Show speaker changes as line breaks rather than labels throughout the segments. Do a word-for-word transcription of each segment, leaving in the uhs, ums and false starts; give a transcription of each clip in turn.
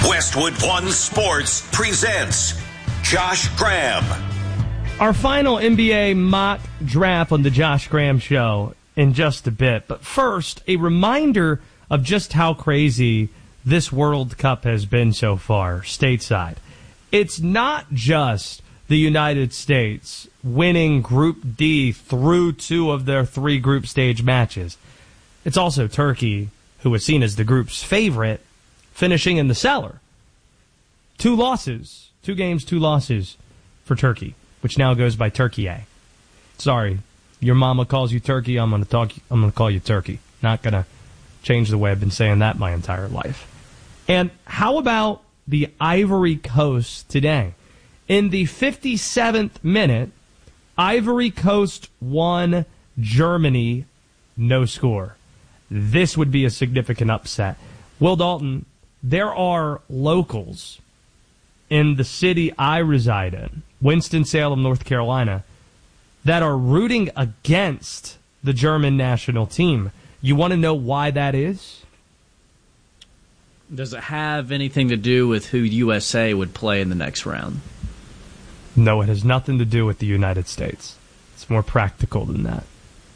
Westwood One Sports presents Josh Graham.
Our final N B A mock draft on the Josh Graham Show in just a bit. But first, a reminder of just how crazy this World Cup has been so far, stateside. It's not just the United States winning Group D through two of their three group stage matches. It's also Turkey, who was seen as the group's favorite, finishing in the cellar. Two losses, two games, two losses for Turkey, which now goes by Turkey A. Sorry, your mama calls you Turkey, I'm gonna talk. I'm gonna call you Turkey. Not gonna change the way I've been saying that my entire life. And how about the Ivory Coast today? In the fifty-seventh minute, Ivory Coast won, Germany no score. This would be a significant upset. Will Dalton, there are locals in the city I reside in, Winston-Salem, North Carolina, that are rooting against the German national team. You want to know why that is?
Does it have anything to do with who U S A would play in the next round?
No, it has nothing to do with the United States. It's more practical than that.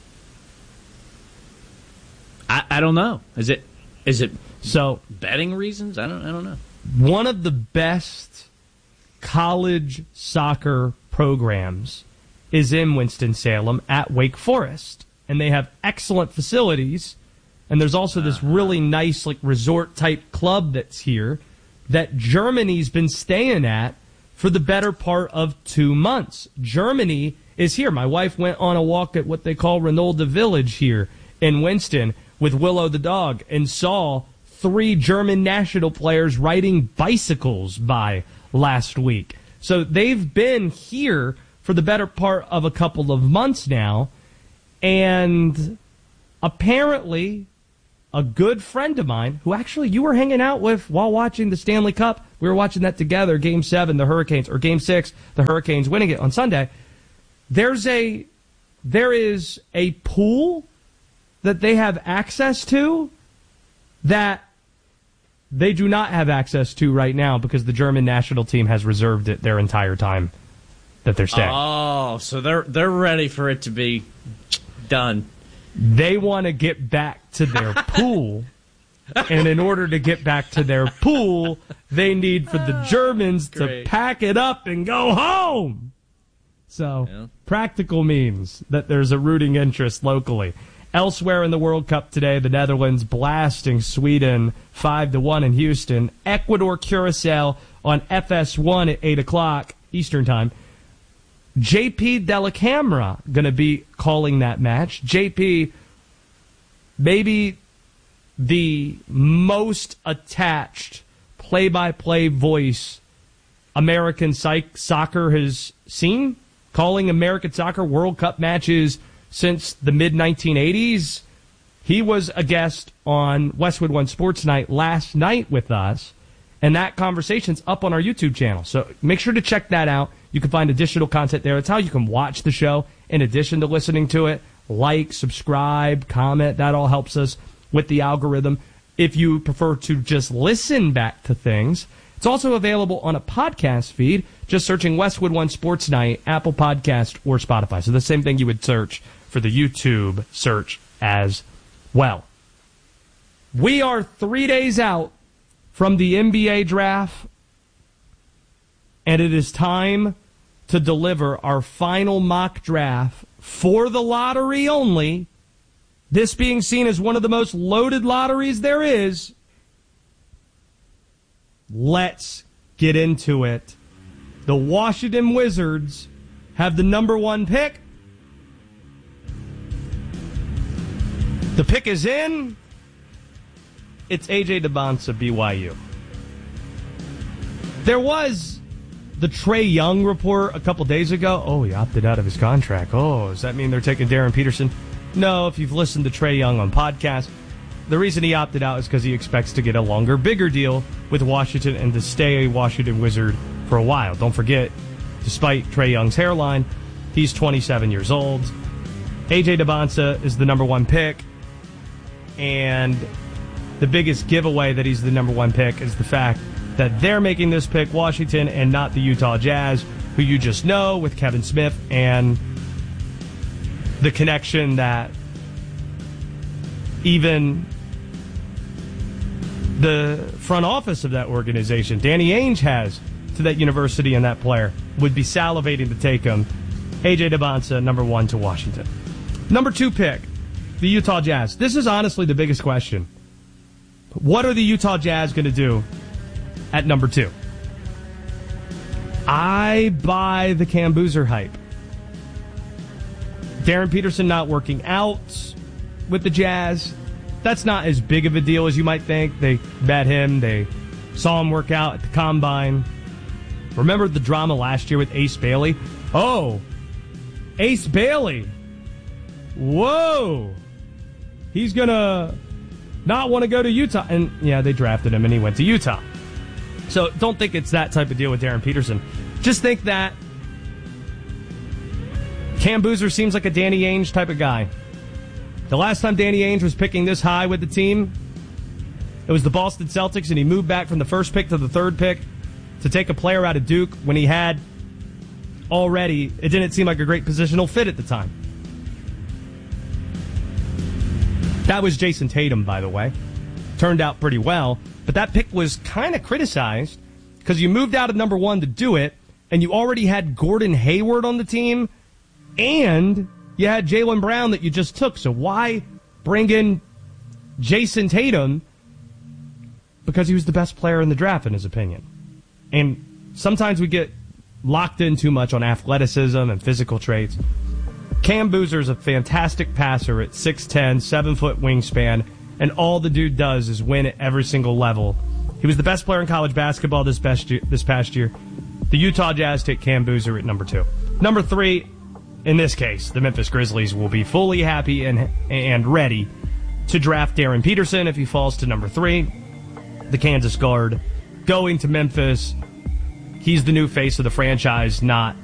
I, I don't know. Is it is it
so
betting reasons? I don't I don't know.
One of the best college soccer programs is in Winston-Salem at Wake Forest, and they have excellent facilities. And there's also this really nice, like, resort-type club that's here that Germany's been staying at for the better part of two months. Germany is here. My wife went on a walk at what they call Renolda Village here in Winston with Willow the dog and saw three German national players riding bicycles by last week. So they've been here for the better part of a couple of months now, and apparently a good friend of mine, who actually you were hanging out with while watching the Stanley Cup, we were watching that together, Game seven, the Hurricanes, or Game six, the Hurricanes winning it on Sunday. There's a, there is a pool that they have access to that they do not have access to right now because the German national team has reserved it their entire time that they're staying.
Oh, so they're they're ready for it to be done.
They want to get back to their pool, and in order to get back to their pool, they need for the Germans
Great.
to pack it up and go home. So,
Yeah.
practical means that there's a rooting interest locally. Elsewhere in the World Cup today, the Netherlands blasting Sweden five to one in Houston. Ecuador, Curacao on F S one at eight o'clock Eastern Time. J P Dellacamera going to be calling that match. J P, maybe the most attached play-by-play voice American psych- soccer has seen, calling American soccer World Cup matches since the mid nineteen eighties. He was a guest on Westwood One Sports Night last night with us, and that conversation's up on our YouTube channel. So make sure to check that out. You can find additional content there. That's how you can watch the show in addition to listening to it. Like, subscribe, comment. That all helps us with the algorithm. If you prefer to just listen back to things, it's also available on a podcast feed, just searching Westwood One Sports Night, Apple Podcast, or Spotify. So the same thing you would search for the YouTube search as well. We are three days out from the N B A draft, and it is time to deliver our final mock draft for the lottery only. This being seen as one of the most loaded lotteries there is. Let's get into it. The Washington Wizards have the number one pick. The pick is in. It's A J Dybantsa, B Y U. There was the Trae Young report a couple days ago. Oh, he opted out of his contract. Oh, does that mean they're taking Darren Peterson? No, if you've listened to Trae Young on podcasts, the reason he opted out is because he expects to get a longer, bigger deal with Washington and to stay a Washington Wizard for a while. Don't forget, despite Trae Young's hairline, he's twenty-seven years old. A J Dybantsa is the number one pick, and the biggest giveaway that he's the number one pick is the fact that they're making this pick, Washington, and not the Utah Jazz, who you just know with Kevin Smith and the connection that even the front office of that organization, Danny Ainge, has to that university and that player, would be salivating to take him. A J Dybantsa, number one to Washington. Number two pick, the Utah Jazz. This is honestly the biggest question. What are the Utah Jazz going to do at number two? I buy the Cam Boozer hype. Darren Peterson not working out with the Jazz. That's not as big of a deal as you might think. They met him. They saw him work out at the Combine. Remember the drama last year with Ace Bailey? Oh, Ace Bailey. Whoa. He's going to not want to go to Utah. And, yeah, they drafted him, and he went to Utah. So don't think it's that type of deal with Darren Peterson. Just think that Cam Boozer seems like a Danny Ainge type of guy. The last time Danny Ainge was picking this high with the team, it was the Boston Celtics, and he moved back from the first pick to the third pick to take a player out of Duke when he had already, it didn't seem like a great positional fit at the time. That was Jason Tatum, by the way. Turned out pretty well, but that pick was kind of criticized because you moved out of number one to do it, and you already had Gordon Hayward on the team, and you had Jaylen Brown that you just took. So why bring in Jason Tatum? Because he was the best player in the draft, in his opinion. And sometimes we get locked in too much on athleticism and physical traits. Cam Boozer is a fantastic passer at six ten, seven-foot wingspan, and all the dude does is win at every single level. He was the best player in college basketball this, best year, this past year. The Utah Jazz take Cam Boozer at number two. Number three, in this case, the Memphis Grizzlies will be fully happy and and ready to draft Darren Peterson if he falls to number three. The Kansas guard going to Memphis. He's the new face of the franchise, not